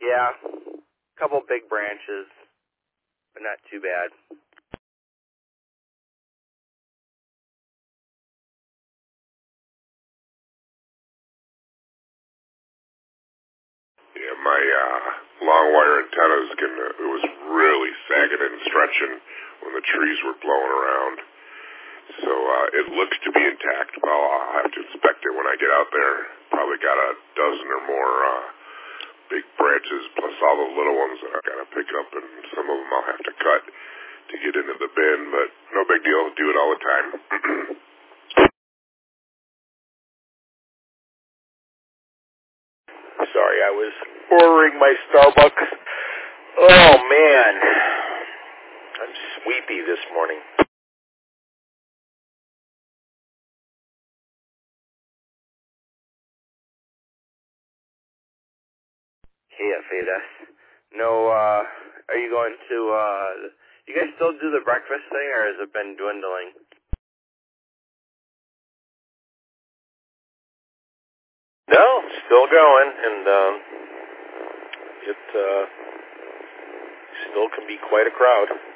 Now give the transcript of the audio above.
Yeah, couple big branches, but not too bad. Yeah, my long wire antennas, it was really sagging and stretching when the trees were blowing around. So it looks to be intact. Well, I'll have to inspect it when I get out there. Probably got a dozen or more big branches, plus all the little ones that I got to pick up, and some of them I'll have to cut to get into the bin, but no big deal. Do it all the time. Sorry, I was ordering my Starbucks. Oh, man. I'm sleepy this morning. Hey, Feda. No, are you going to, you guys still do the breakfast thing, or has it been dwindling? No, still going, and it still can be quite a crowd.